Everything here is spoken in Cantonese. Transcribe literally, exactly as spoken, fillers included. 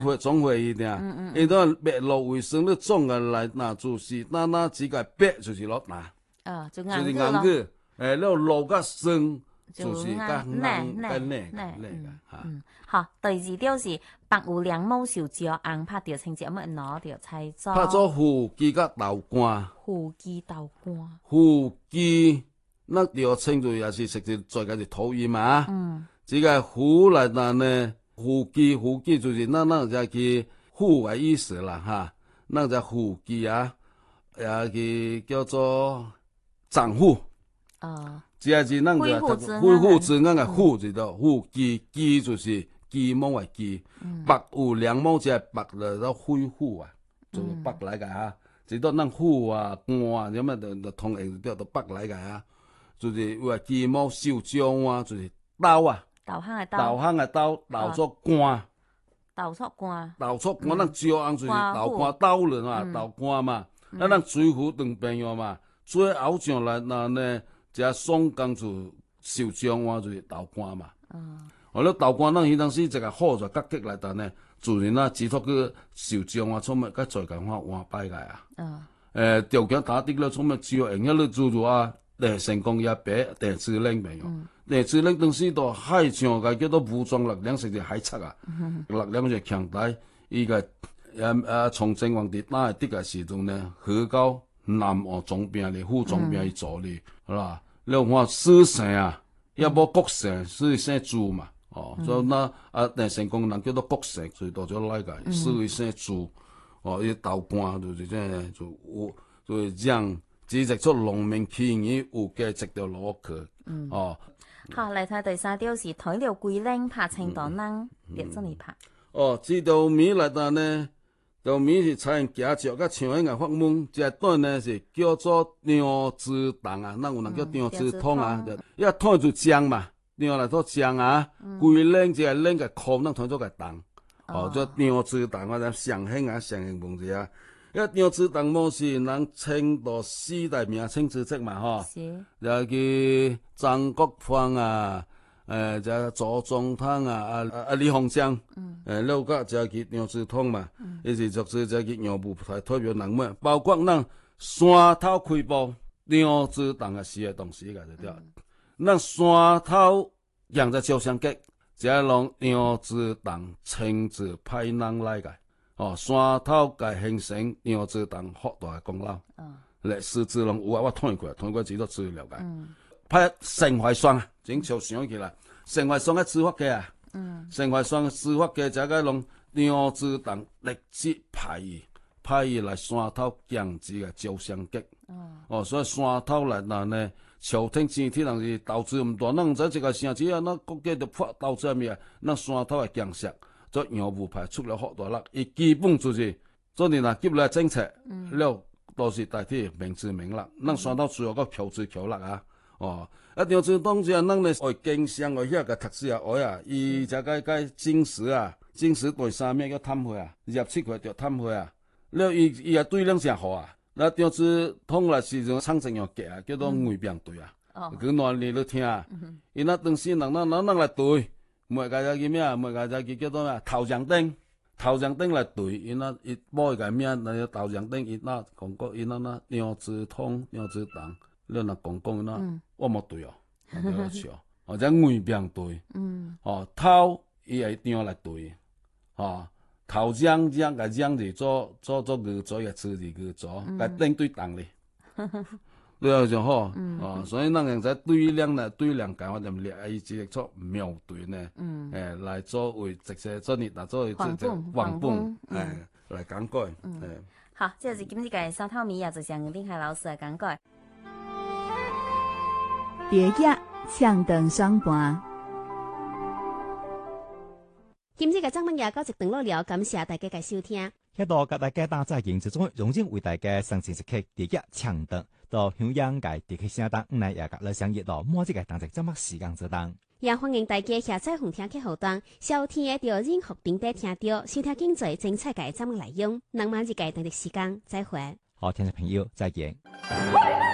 會總會一定，因為脈絡衛生你總個來拿就是那那只個白就是落拿， 哦，就就是硬硬句，誒，你落個生就就是個硬硬個硬硬個硬個嚇。 嗯，好，第二條是白胡兩毛燒椒硬拍條青椒，咁樣攞條菜做。 拍咗胡記甲豆乾。 胡記豆乾。 胡記那條青就也是食住再加啲土鹽嘛。 嗯。 這個胡嚟但呢，胡記胡記就是那那就係胡嘅意思啦嚇，那就胡記啊，也佢叫做長胡。 哦。 只係是那就恢復之那個胡就叫胡記，記就是記毛嘅記，白胡兩毛就係白嚟到恢復啊，就白嚟嘅嚇。只到那胡啊乾啊，咁啊就就同誒叫做白嚟嘅嚇，就是話記毛燒椒啊，就是豆啊。 豆香嘅豆， 豆香嘅豆，豆作乾， 豆作乾， 豆作乾，咱椒紅就是豆乾豆了嘛，豆乾嘛，啊咱水壺當朋友嘛，最後上來那呢，只雙工就燒椒啊，就是豆乾嘛。我咧豆乾咱迄陣時一個好就夾擊來，但呢，自然啦，只托去燒椒啊，充乜，佮再講話換擺個啊。誒，條件打啲咧，充乜椒，而家咧做做啊，誒成功一白，定係靚朋友。誒，最叻東西到海上個叫做武裝力量，甚至海賊啊，力量就強大。依個誒誒，崇禎皇帝打的個時陣呢，去到南岸總兵嚟副總兵去助力，係啦。你看死神啊，要冇國神，所以生豬嘛，哦，所以那啊，但成功人叫做國神，所以到咗來個，所以生豬，哦，啲豆乾就是即係就有，就讓只只出農民起義有價值就攞去，哦。 好，嚟睇第三條是台料龜苓拍青島苓，列真嚟拍。 哦，這道米嚟但呢，道米是採用夾椒甲像迄個發問，這段呢是叫做釀汁湯啊，那有人叫釀汁湯啊，一湯就醬嘛，釀來做醬啊，龜苓這個苓個殼，咱湯做個湯，哦，做釀汁湯或者上興啊，上興問題啊。一釀汁湯冇是人稱到四大名稱之職嘛，吼，又叫張國芳啊，誒，就左宗棠啊，啊啊李鴻章，誒，六個就叫釀汁湯嘛，一是就是就叫釀布台代表人物，包括咱山頭開布釀汁湯嘅事嘅東西個就對，咱山頭養隻照相機，就係用釀汁湯親自派人來個。哦，山頭嘅形成釀汁湯好大嘅功勞，歷史之中有啊，我睇過，睇過幾多資料嘅。派陳懷霜啊，整就想起來，陳懷霜嘅書法家啊，陳懷霜嘅書法家就係用釀汁湯立即派伊，派伊來山頭建置嘅照相機。哦，所以山頭來嗱呢，朝廷前天人是投資唔大，咱唔知一個城市啊，咱國家就發投資咩啊，咱山頭嘅建設。做洋務派出了好多力，伊基本就是做你嗱，接來政策，了都是代替名字名啦。咱山頭主要個求字求力啊，哦，一定要做當時啊，咱咧愛經商愛遐個讀書啊，愛啊，伊就個個經史啊，經史對三面叫探會啊，入七塊叫探會啊，了伊伊也對兩成好啊，那調子通來時陣長征要結啊，叫做外兵隊啊，佢亂你都聽啊，伊那當時人人人人來對。每個就叫咩啊？每個就叫叫做咩？頭上頂，頭上頂來對，伊那伊每個咩？那頭上頂伊那講講伊那那釀汁湯、釀汁湯，你那講講那我冇對哦，我笑，或者外邊對，哦頭伊係釀來對，哦頭漿漿個漿就做做做魚做嘅字字魚做，個頂對檔咧。對啊，就好，哦，所以咱人在對量呢，對量講我哋唔列伊直接做妙對呢，誒來作為直接做你嗱作為直接黃本，誒來講解，誒。 好，這是今日嘅沙頭米啊，就像林海老師嚟講解。 第一唱燈雙盤， 今日嘅節目也到一段落了，感謝大家嘅收聽。 喺度甲大家打在現之中，榮幸為大家上線一刻第一唱燈。到香港嘅地區聲檔，唔係也甲來相約到每一個當值節目時間之檔。 也歡迎大家下載紅聽客戶端，收聽到任何平台聽到，收聽經濟精彩嘅節目內容。那麼一個當值時間再會。 好，聽眾朋友再見。